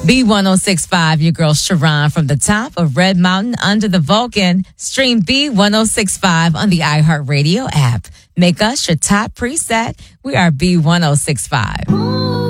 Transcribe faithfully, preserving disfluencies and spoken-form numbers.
B one oh six point five, your girl Sharon from the top of Red Mountain under the Vulcan. Stream B one oh six point five on the iHeartRadio app. Make us your top preset. We are B one oh six point five.